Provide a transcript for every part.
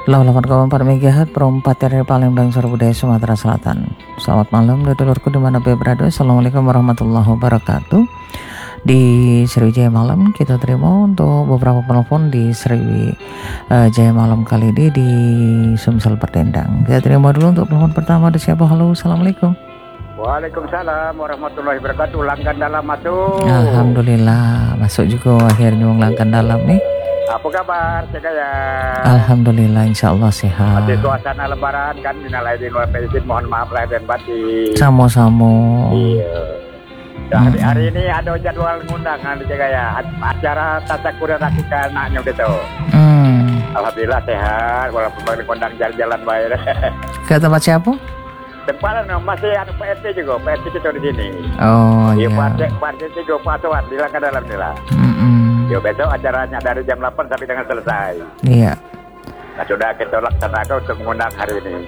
88,4 MHz Perempat dari Palembang, Surabaya, Sumatera Selatan. Selamat malam dulurku dimanapun berada. Assalamualaikum warahmatullahi wabarakatuh. Di Sriwijaya Malam kita terima untuk beberapa penelpon di Sriwijaya Malam kali ini di Sumsel Perdendang. Kita terima dulu untuk penelpon pertama. Ada siapa? Halo, assalamualaikum. Waalaikumsalam warahmatullahi wabarakatuh. Langkan dalam masuk. Alhamdulillah masuk juga akhirnya langkan dalam nih. Apa kabar Cegaya? Alhamdulillah, insya Allah sehat. Masih suasana lebaran kan, minal aidin wal faizin, mohon maaf lahir dan batin. Sama-sama. Iya. Nah, hari ini ada jadwal ngundang Cegaya, acara tasakur rakika anaknya gitu. Alhamdulillah sehat, walaupun baru kondang jalan-jalan baik. Ke tempat siapa? Tempalan masih ada PRT juga, PRT kita di sini. Oh iya. PRT juga Pak Sowan di langkah dalam nila. Yo, besok acaranya dari jam 8 sampai dengan selesai. Iya. Nah, sudah kita laksanakan untuk mengundang hari ini.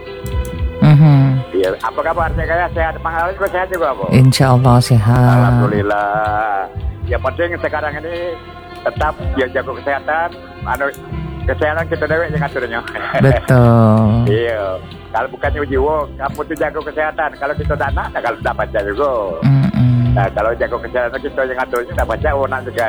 Iya. Apa kabar Cegaya? Sehat? Panggilan juga sehat juga, Bu? Insya Allah sehat. Alhamdulillah. Ya penting sekarang ini tetap ya jaga kesehatan. Kesehatan kita dewe yang ngaturnya. Betul. Iya. Kalau bukannya jiwa, kamu tuh jaga kesehatan. Kalau kita dana, nah kalau tidak baca juga. Nah, kalau jaga kesehatan kita yang ngaturnya, tidak baca, nak juga.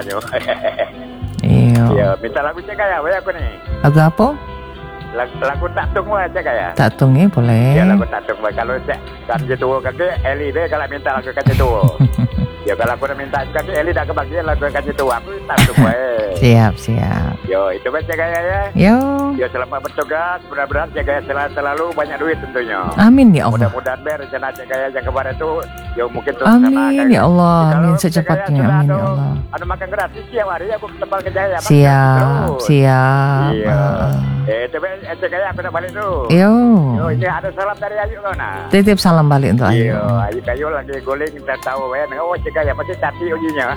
Iya. Iya. Minta lagu Cegaya, ya aku nih. Lagu apa? Lagu tak tung aja Cegaya. Tak tung boleh. Ya lagu tak tung. Kalau kan gitu kakek Eli deh kalau minta lagu kan gitu. Ya kalau aku minta kakek Eli dah kebagian lagu kan gitu. Aku tak tung Siap. Yo, itu baca Cegaya ya. Yo. Ya selamat bertugas, mudah-mudahan Cegaya selalu banyak duit tentunya. Amin ya Allah. Mudah-mudahan rencana Cegaya yang kemarin itu ya mungkin terus amin ya Allah. Amin secepatnya. Amin ya Allah. Ada makan gratis ya hari aku ke tempat Cegaya. Siap. Iya. Coba Cegaya aku nak balik dulu. Yo, ini ada salam dari Ayu kau nak. Titip salam balik untuk Ayu. Iya, Ayu lagi guling kita tahu kan. Oh Cegaya masih cantik ujinya.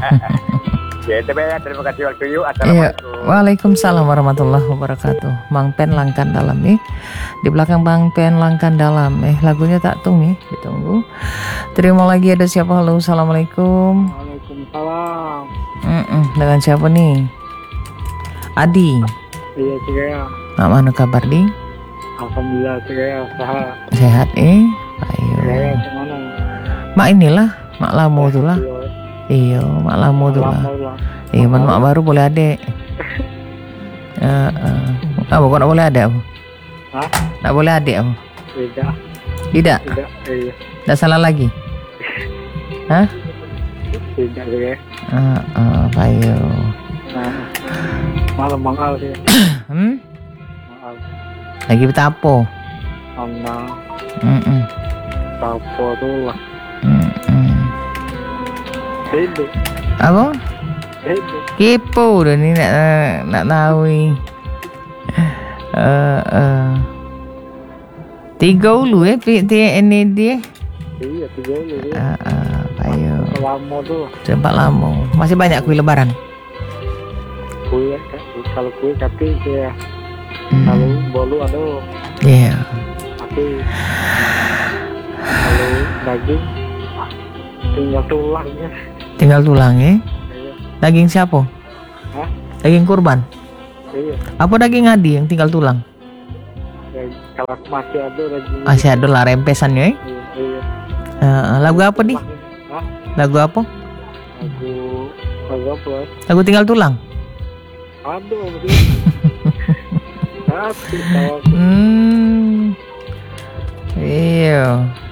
Ya, terima kasih waktu you. Assalamualaikum. Waalaikumsalam warahmatullahi wabarakatuh. Mang Pen Langkan Dalam nih. Di belakang Bang Pen Langkan Dalam. Lagunya tak tung nih. Ditunggu. Terima lagi ada siapa? Halo, assalamualaikum. Waalaikumsalam. Dengan siapa nih? Adi. Iya Cegaya. Mak mana kabar di? Alhamdulillah Cegaya sehat. Sehat Ayo. Cegaya kemana? Mak inilah. Mak Lamu tuh lah. Iya, mak Lamu tuh lah. Iya, mak baru boleh adek. Kok nak boleh adek apa? Hah? Nak boleh adek apa? Tidak? Iya. Tak salah lagi? Hah? Tidak ya. Ayo. Malam mangal sih. Lagi betapo? Tapo tuh lah. Apa? Kepo dah ni nak tahu ni. 3 ulu ini dia. Iya 3 ulu dia. Ayo. Lama tuh. Tempat lama. Masih banyak kuih lebaran. Kuih kalau kuih tapi ya. Kalau bolu ada. Iya. Tapi kalau daging tinggal tulangnya. Tinggal tulang ya? Daging siapa? Hah? Daging kurban? Iya. Apa daging Adi yang tinggal tulang? Ya, kalau masih ada daging. Masih ada lah rempesannya Iya. Lagu apa nih? Hah? Lagu apa? Lagu apa? Lagu tinggal tulang? Aduh. Iya.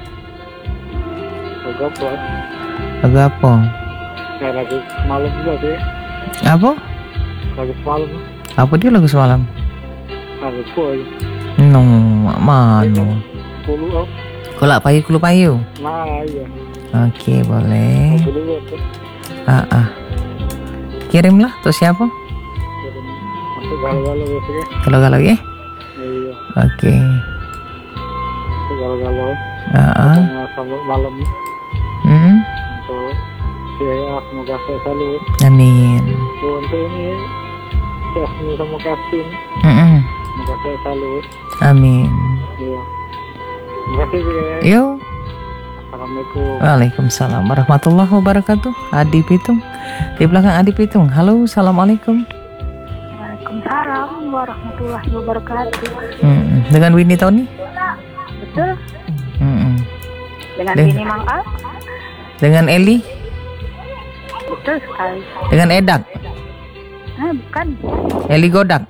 Lagu apa? Lagu apa? Lagu semalam juga sih. Apa? Lagu semalam. Apa dia lagu semalam? Lagu kuih. Mano. Puluh. Kulak payu, kulu payu. Nah iya. Oke, boleh. Lagu Kirimlah tuh siapa? Masuk galau-galau biasanya. Galau-galau ya? Iya. Oke. Masuk galau-galau. Sampai malam. Untuk ya semoga saya selalu. Amin. Untuk ini ya sama kasih. Semoga saya selalu. Amin. Iya. Terima kasih ya. Yo. Assalamualaikum. Waalaikumsalam warahmatullahi wabarakatuh. Adi Pitung. Di belakang Adi Pitung. Halo, assalamualaikum. Waalaikumsalam. warahmatullahi wabarakatuh. Dengan Winnie Tony? Betul. Dengan Bini Mang Al? Dengan Eli? Betul sekali. Dengan Edak? Bukan. Eli Godak?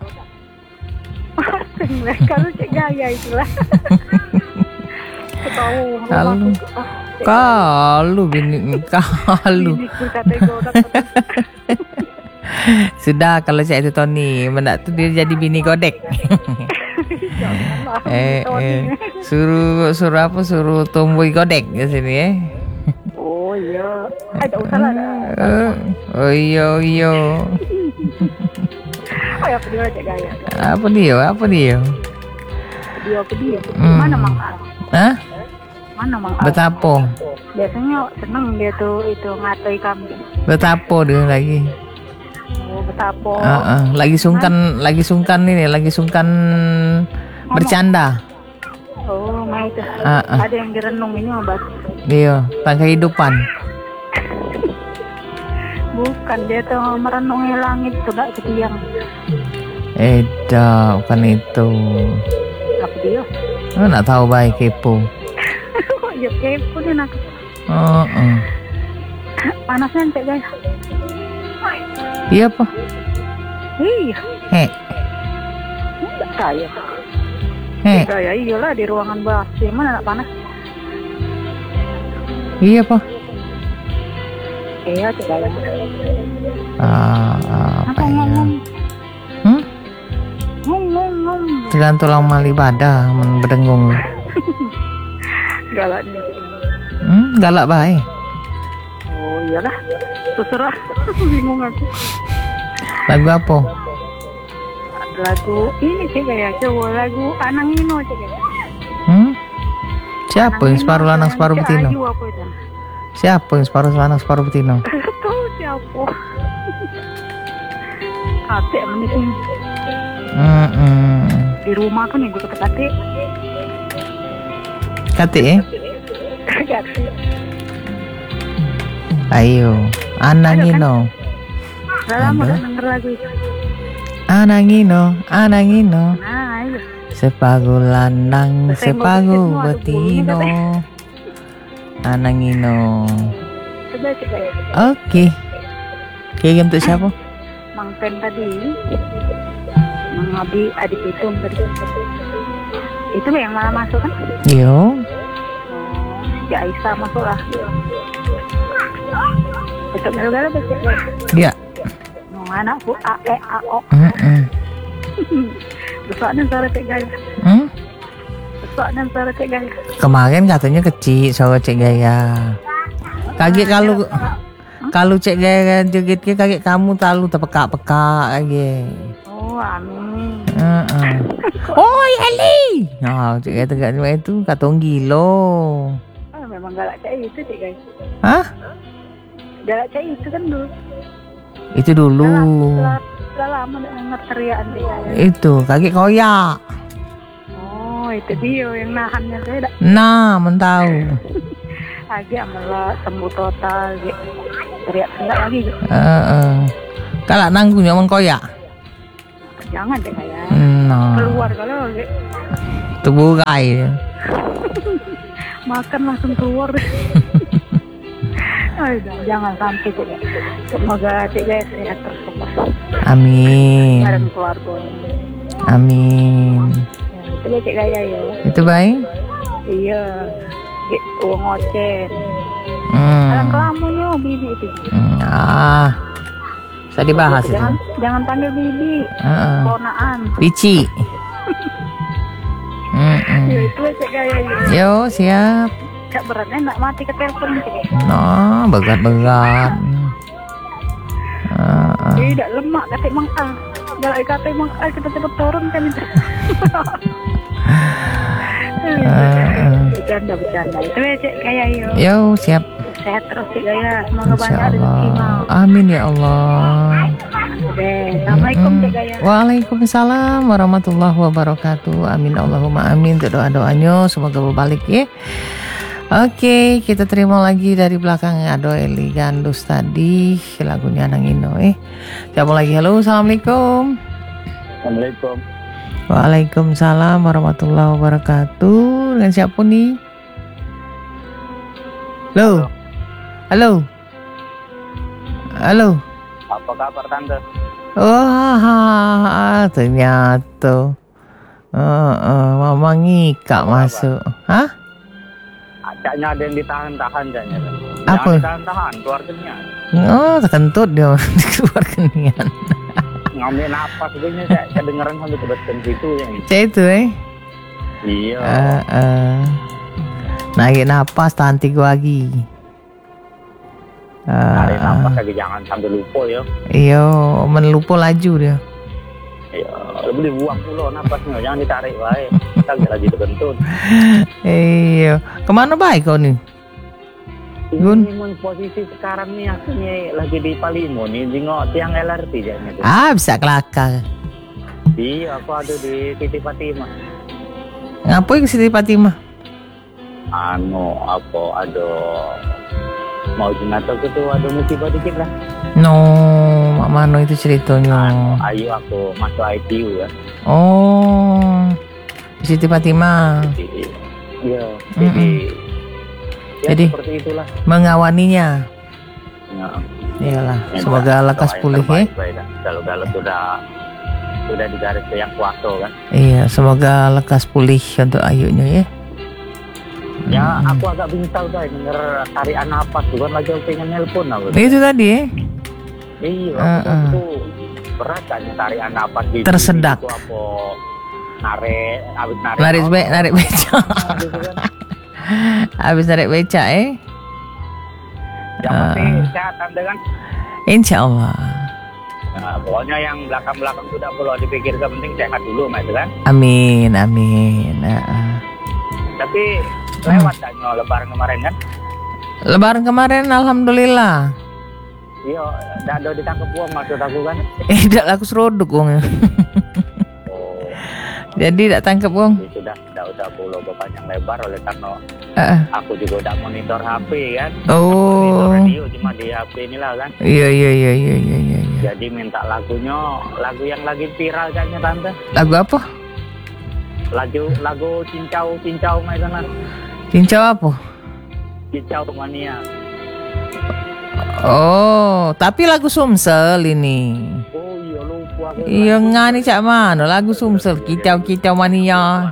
Kalau Cik Gaya itulah. Kalau Bini Godak. Sudah, kalau saya itu Tony, mendak tuh dia jadi Bini Godek. Suruh tumbuh godek ke sini Oh iya. Ada usah lah. Oh iya. Apa dia Cik Gaya? Apa dia? Video. Mana Mang Al? Hah? Mana Mang Al? Betapa? Biasanya seneng dia tuh itu ngatai kambing. Betapa dia lagi. Betapa. Lagi sungkan bercanda. Oh, mau itu. Ada yang direnung ini Mbak. Iya, tentang kehidupan. Bukan, dia tuh merenungi langit tuh gak ketiang. Bukan itu. Apa dia? Nak tahu baik kepo. Ya kepo nih nak. Panasnya Cik Gaya. Iya apa? Iya. Enggak saya. Gaya iyalah di ruangan basi. Mana nak panas? Iya apa? Iya Cik Gaya. Apa ya? Ngomong. Tergantung lama ibadah berdengung. Galak nih. Galak baik. Oh iyalah. Terserah. Bingung aku. Lagu apa? Lagu ini Cik Gaya. Coba lagu Anangino Cik Gaya. Siapa yang separuh lanang separuh betina? Siapa yang separuh lanang separuh betina? Tahu siapa? Ate menising. Di rumah kan ibu kata kate. Kate? Ayo, Anangino. Lama udah denger lagu itu. Anangino. Nah, ayo. Sepagu lanang, sepagu betino. Anangino. Coba Cik Gaya. Oke. Kirim untuk siapa? Mang Pen tadi. Mang Abi adik Pitung tadi. Itu yang malah masuk kan? Yo. Ya Aisyah masuk lah. Untuk Melgala Cik Gaya. Ya. Anakku A.E.A.O. Besoknya suara Cik Gaya. Besoknya suara Cik Gaya. Kemarin katanya kecil suara Cik Gaya. Kaget kalau Cik Gaya jogetnya kaget kamu terlalu terpekak-pekak lagi. Oh amin. Oh Eli. Cik Gaya tegak itu katong gilo. Memang galak Cik itu Cik Gaya. Hah? Galak Cik itu kan dulu. Itu dulu. Sudah lama denger teriakan Cik Gaya. Itu kaget koyak. Oh itu dia yang nahannya saya. Nah, mentau. Agak malah sembuh total gitu. Teriak enggak lagi gitu. Kalau nanggung nyaman koyak. Jangan Cik Gaya. No. Keluar kalau gitu. Tubuh kai. Makan langsung keluar. Jangan sampai Cik Gaya. Semoga Cik Gaya sehat terus. Amin. Bareng keluarganya. Amin. Itu Cik Gaya ya. Itu baik? Iya. Gitu ngoceh. Alang kelamunya bibi itu. Bisa dibahas itu. Jangan panggil bibi. Ponaan. Pici. Ya itu Cik Gaya ya. Yo siap. Gak beratnya nak mati ke telepon Cik. No, berat. Tidak lemak kata Mang Al. Kalau kata Mang Al kita cepat turun kan itu. Bercanda. Itu ya Cik Gaya yo. Yo siap. Sehat terus Cik Gaya. Semoga banyak rezeki mau. Amin ya Allah. Assalamualaikum Cik Gaya. Waalaikumsalam warahmatullahi wabarakatuh. Amin Allahumma amin. Doa-doanya semoga berbalik ya. Oke, kita terima lagi dari belakang Ado Eli Gandus tadi lagunya Anangino. Siapa lagi? Halo, assalamualaikum. Assalamualaikum. Waalaikumsalam warahmatullahi wabarakatuh. Dengan siapa nih? Halo. Halo. Halo. Apa kabar Tante? Wah, ternyata Mama Ngika masuk. Hah? Caknya ada yang ditahan-tahan caknya. Apa? Jangan ditahan-tahan, keluarganya. Oh, terkentut dia keluar keningan. Ngambil napas sebenarnya saya kedengeran sampai ke depan situ ya. Cek itu Iya. Naik napas tahan 3 lagi. Tarik napas lagi jangan sampai lupa ya. Iya, melupa laju dia. Iya, lebih buang dulu napasnya, jangan ditarik wae. Kita lagi terkentut. Iya, kemana baik kau nih? Gun. Ini posisi sekarang nih akhirnya lagi di Palimo nih, jengok tiang LRT jadinya. Bisa kelakar. Iya, aku ada di Siti Fatimah. Ngapain ke Siti Fatimah? Ada mau jenazah itu ada musibah dikit lah. No, Mak Mano itu ceritanya. Ayo aku masuk ICU ya. Oh, Siti Fatimah. Iya. Jadi seperti itulah. Mengawaninya. Ya. Iyalah, semoga lekas pulih ya. Kalau sudah di garis yang kuasa kan. Iya, semoga lekas pulih untuk Ayunya ya. Ya, aku agak bincang guys, denger tarian napas, bukan lagi aku pengen nelpon aku. Itu tadi ya. Iya, itu berat kan tarian napas di tersedak. Itu apa? Narik beca. Habis narik beca Yang penting sehat Tante kan? Insya Allah. Nah, pokoknya yang belakang-belakang sudah perlu dipikirkan, penting sehat dulu mas kan? Amin. Tapi lewat kan lebaran kemarin kan? Lebaran kemarin alhamdulillah. Iya, ada ditangkap uang maksud aku kan? Tidak laku seruduk uangnya. Oh. Jadi tidak tangkap uang. Sudah pulau panjang lebar oleh karena aku juga udah monitor HP kan. Oh. Monitor radio cuma di HP inilah kan. Iya. Jadi minta lagu yang lagi viral kayaknya Tante. Lagu apa? Lagu cincau mainan. Cincau apa? Cincau mania. Oh, tapi lagu Sumsel ini. Oh iya lupa. Iya ngani cak mana lagu Sumsel kicau mania.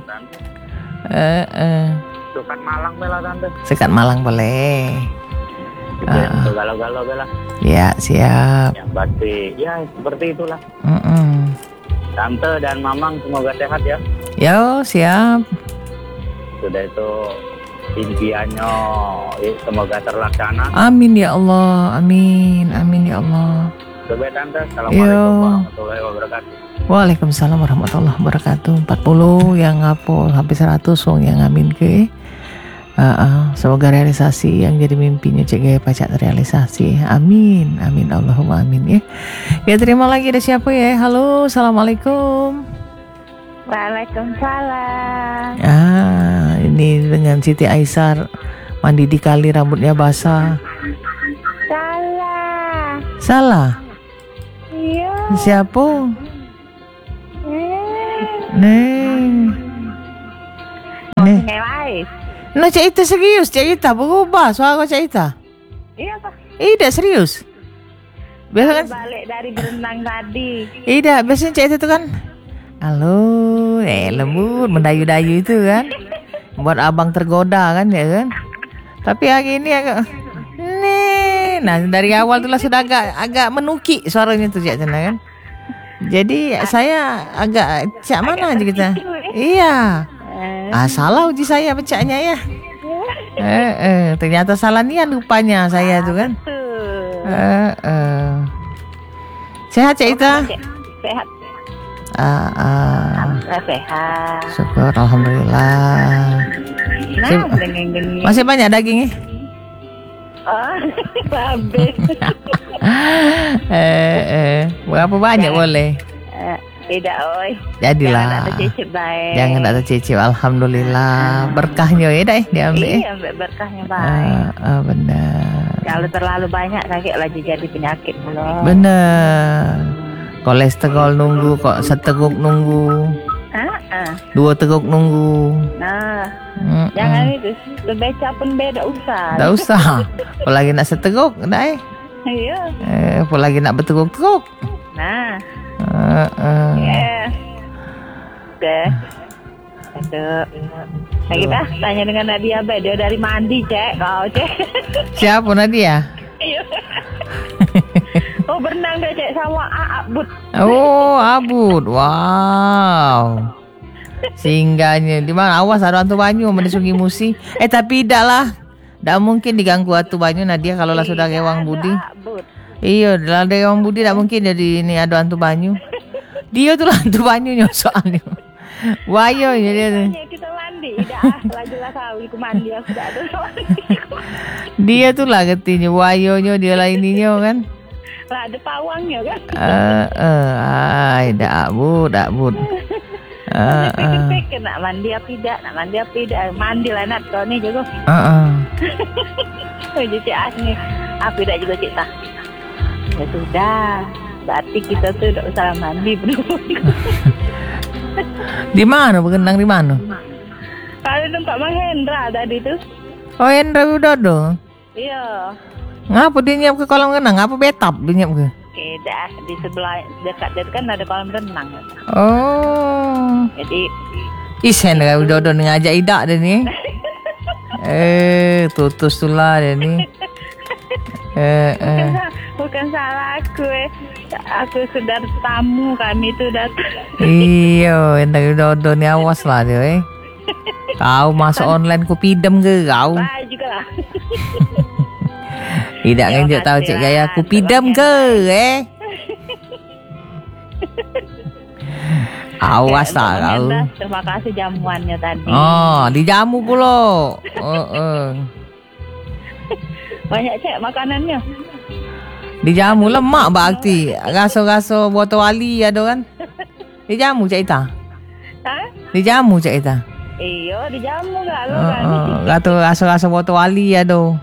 Sekat Malang bela Tante. Sekat Malang boleh. Galau-galau bela. Ya siap. Yang berarti ya seperti itulah. Tante dan Mamang semoga sehat ya. Yo siap. Sudah itu impiannya semoga terlaksana. Amin ya Allah. Amin ya Allah. Coba Tante. Assalamualaikum warahmatullahi wabarakatuh. Waalaikumsalam warahmatullahi wabarakatuh. 40 yang ngapol hampir 100 wong yang ngamin ke. Semoga realisasi yang jadi mimpinya Cik Gaya Pacak terrealisasi. Amin Allahumma amin ya. Ya terima lagi ada siapa ya? Halo, assalamualaikum. Waalaikumsalam. Ini dengan Siti Aisyah mandi di kali rambutnya basah. Salah. Iya. Siapa? Nih. Nah Cik Ita serius, Cik Ita berubah suara Cik Ita. Iya Pak. Tidak serius. Biasa kan balik dari berenang tadi. Tidak, biasanya Cik Ita itu kan halo, lembut, mendayu-dayu itu kan. Buat abang tergoda kan ya kan. Tapi hari ini agak nah dari awal tuh sudah agak menuki suaranya tuh Cik Ita kan. Jadi saya agak cak mana aja kita. Iya. Salah uji saya pecahnya ya. Ternyata salah niat rupanya saya tuh kan. Sehat Cik Ita? Sehat. Sehat. Syukur alhamdulillah. Masih banyak dagingnya? Habis. Berapa banyak boleh? Tidak oi. Jadilah. Jangan ada cicip. Alhamdulillah. Berkahnya ya dah diambil. Iya, berkahnya baik. Benar. Kalau terlalu banyak kakek lagi jadi penyakit belum. Benar. Kolesterol nunggu, kok seteguk nunggu. 2 teguk nunggu. Nah, jangan itu. Beca pun beda usah. Tak usah. Apalagi nak seteguk, dah. Iya. Apalagi nak berteguk-teguk. Nah. Ya. Oke. Aduh. Lagi dah tanya dengan Nadia, dia dari mandi, Cek. Kau, Cek. Siapa Nadia? Iya. Oh, berenang deh, Cek, sama Abud. Oh, Abud. Wow. Singgahnya di mana? Awas ada hantu banyu di Sungai Musi. Tapi tidak lah. Tak mungkin diganggu hantu banyu Nadia kalau lah sudah Ewang Budi. Iya, dalam Ewang Budi tak mungkin jadi ini ada hantu banyu. Dia tuh lah hantu banyunya soalnya. Wayo dia tuh. Kita mandi, dah lagi kau ikut mandi aku dah ada. Dia tuh lah getinya, wayonya dia lah ininya kan. Lah ada pawangnya kan. Dak bud. Pikir nak mandi apa tidak, mandi lah nak kau ni juga. Jadi asni, apa tidak juga cita. Ya sudah, berarti kita tuh tidak usah mandi berdua. Di mana berenang di mana? Kalau tempat Mang Hendra tadi tu. Oh, Hendra Widodo. Iya. Ngapa dia nyiap ke kolam renang? Ngapa betap dia nyiap ke? Dah di sebelah dekat kan ada kolam renang. Oh. Jadi Hendra Widodo ni ngajak idak dia ni. Tutus tu lah dia ni. Bukan salah aku. Aku sedar tamu kami tu datang. Iya, Hendra Widodo ni awas lah dia. Kau masuk online ku pidam ke kau? Juga lah. Tidak nganjuk tahu Cik Gaya aku pidam ke Awas tak kau. Terima kasih jamuannya tadi. Oh, dijamu pula. Banyak Cik makanannya. Dijamu lemak bakti. Raso-raso botol wali ada kan? Dijamu Cik Ita. Dijamu Cik Ita. Iya, dijamu gak lo kan. Gato raso-raso botol wali ada.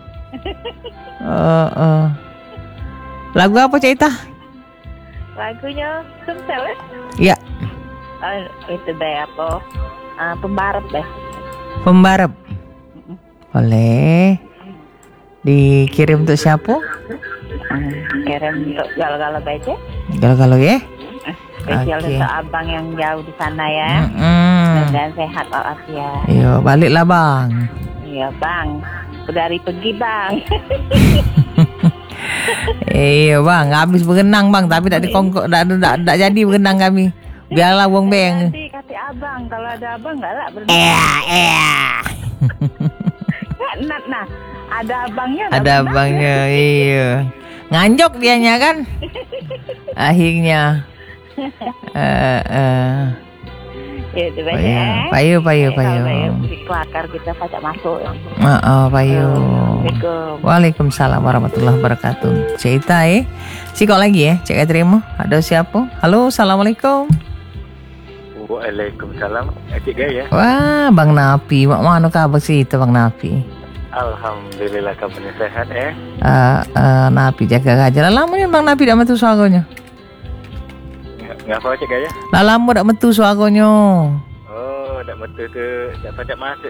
Lagu apa Cik Ita? Lagunya Sumsel ya? Iya. Itu deh apa? Pembarep deh. Pembarep. Boleh. Dikirim untuk siapa? Kirim untuk galau-galau baca. Galau-galau ya? Spesial untuk abang yang jauh di sana ya. Dan sehat walafiat. Iya, baliklah bang. Iya bang. Dari pergi bang. Iya bang, habis berenang bang, tapi tak jadi berenang kami. Biarlah wong beng. Nanti kata abang, kalau ada abang enggak lah berenang. Nah, ada abangnya. Ada abangnya, iya. Nganjok dianya kan. Akhirnya. Itu banyak. Payu. Kelakar kita pajak masuk. Payu. Waalaikumsalam warahmatullahi wabarakatuh. Cerita si kok lagi cek terima. Ada siapa? Halo, assalamualaikum. Waalaikumsalam. Cik Gaya. Wah, Bang Napi. Mak mana kabar sih itu Bang Napi? Alhamdulillah kabarnya sehat Napi jaga aja. Lama ni Bang Napi dah metu suaranya. Ngapa Cik Gaya? Lama dah metu suaranya. Oh, dah metu ke dah pajak masuk